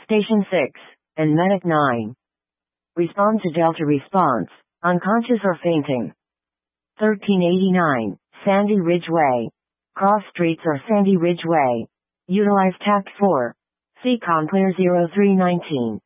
Station 6, and Medic 9. Respond to Delta response, unconscious or fainting. 1389, Sandy Ridge Way. Cross streets or Sandy Ridge Way. Utilize TAC 4. CCOM clear 0319.